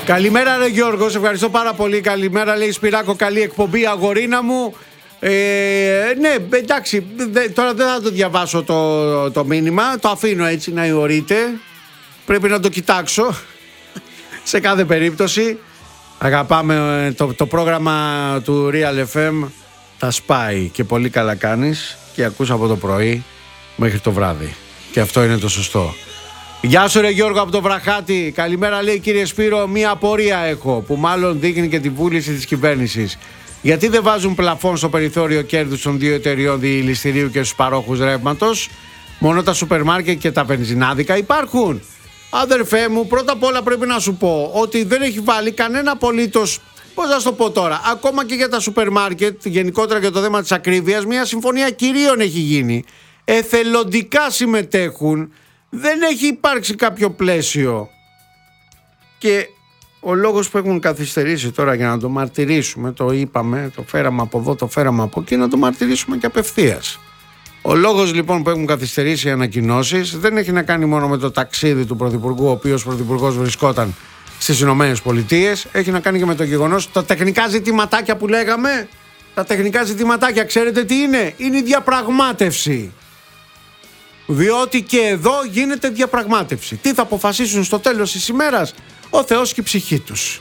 Καλημέρα ρε Γιώργο, σε ευχαριστώ πάρα πολύ. Καλημέρα λέει Σπυράκο, καλή εκπομπή αγορίνα μου. Ναι, εντάξει, τώρα δεν θα το διαβάσω το μήνυμα. Το αφήνω έτσι να ιωρείται. Πρέπει να το κοιτάξω. Σε κάθε περίπτωση αγαπάμε το πρόγραμμα του Real FM. Τα σπάει και πολύ καλά κάνεις. Και ακούς από το πρωί μέχρι το βράδυ. Και αυτό είναι το σωστό. Γεια σου ρε Γιώργο από το Βραχάτη. Καλημέρα λέει κύριε Σπύρο, μία απορία έχω που μάλλον δείχνει και τη βούληση της κυβέρνησης. Γιατί δεν βάζουν πλαφόν στο περιθώριο κέρδους των δύο εταιριών διηληστηρίου και στους παρόχους ρεύματος? Μόνο τα σούπερ μάρκετ και τα βενζινάδικα υπάρχουν. Αδερφέ μου, πρώτα απ' όλα πρέπει να σου πω ότι δεν έχει βάλει κανένα απολύτως, πώς να σου το πω τώρα, ακόμα και για τα σούπερ μάρκετ, γενικότερα για το θέμα της ακρίβειας, μια συμφωνία κυρίων έχει γίνει. Εθελοντικά συμμετέχουν, δεν έχει υπάρξει κάποιο πλαίσιο. Και ο λόγος που έχουν καθυστερήσει τώρα για να το μαρτυρήσουμε, το είπαμε, το φέραμε από εδώ, το φέραμε από εκεί, να το μαρτυρήσουμε και απευθείας. Ο λόγος λοιπόν που έχουν καθυστερήσει οι ανακοινώσεις δεν έχει να κάνει μόνο με το ταξίδι του Πρωθυπουργού, ο οποίος Πρωθυπουργός βρισκόταν στις Ηνωμένες Πολιτείες, έχει να κάνει και με το γεγονός τα τεχνικά ζητηματάκια που λέγαμε. Τα τεχνικά ζητηματάκια, ξέρετε τι είναι? Είναι η διαπραγμάτευση. Διότι και εδώ γίνεται διαπραγμάτευση. Τι θα αποφασίσουν στο τέλος της ημέρας? Ο Θεός και η ψυχή τους.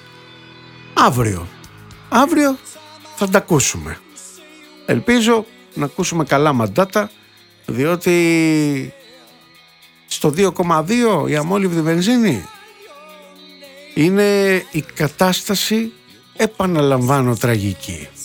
Αύριο θα τα ακούσουμε. Ελπίζω να ακούσουμε καλά μαντάτα, διότι στο 2,2 η αμόλυβδη βενζίνη είναι η κατάσταση, επαναλαμβάνω, τραγική.